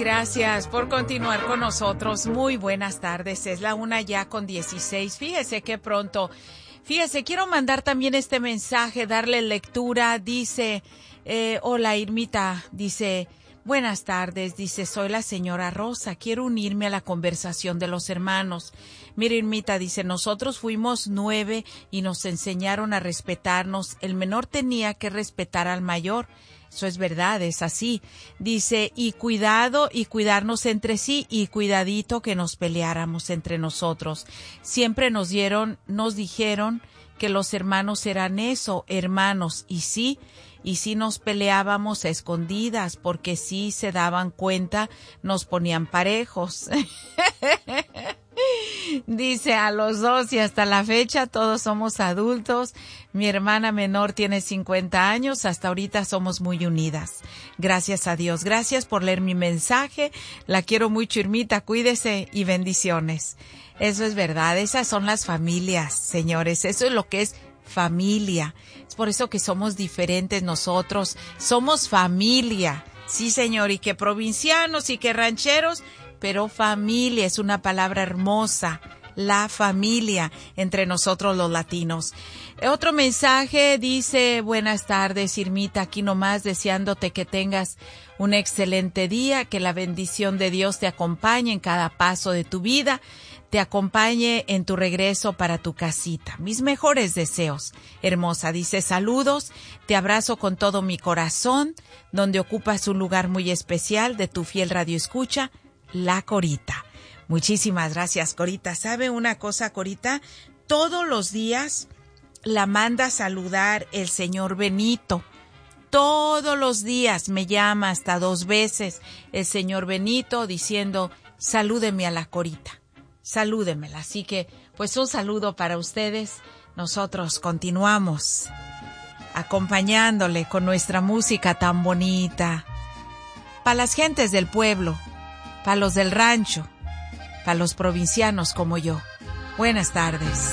Gracias por continuar con nosotros. Muy buenas tardes. Es la 1:16. Fíjese qué pronto. Fíjese, quiero mandar también este mensaje, darle lectura. Dice, hola Irmita, dice, buenas tardes, dice, soy la señora Rosa, quiero unirme a la conversación de los hermanos. Mira, Irmita, dice, nosotros fuimos 9 y nos enseñaron a respetarnos. El menor tenía que respetar al mayor. Eso es verdad, es así. Dice, y cuidado y cuidarnos entre sí y cuidadito que nos peleáramos entre nosotros. Siempre nos dijeron que los hermanos eran eso, hermanos, y sí nos peleábamos a escondidas porque sí se daban cuenta, nos ponían parejos. Dice, a los 2 y hasta la fecha todos somos adultos. Mi hermana menor tiene 50 años. Hasta ahorita somos muy unidas. Gracias a Dios. Gracias por leer mi mensaje. La quiero mucho, Irmita. Cuídese y bendiciones. Eso es verdad. Esas son las familias, señores. Eso es lo que es familia. Es por eso que somos diferentes nosotros. Somos familia. Sí, señor. Y que provincianos y que rancheros, pero familia es una palabra hermosa, la familia entre nosotros los latinos. Otro mensaje dice, buenas tardes, Irmita, aquí nomás deseándote que tengas un excelente día, que la bendición de Dios te acompañe en cada paso de tu vida, te acompañe en tu regreso para tu casita. Mis mejores deseos, hermosa. Dice, saludos, te abrazo con todo mi corazón, donde ocupas un lugar muy especial de tu fiel radioescucha, la Corita. Muchísimas gracias, Corita. ¿Sabe una cosa, Corita? Todos los días la manda a saludar el señor Benito. Todos los días me llama hasta 2 veces el señor Benito diciendo, salúdeme a la Corita, salúdemela. Así que, pues un saludo para ustedes. Nosotros continuamos acompañándole con nuestra música tan bonita. Para las gentes del pueblo, para los del rancho, para los provincianos como yo. Buenas tardes.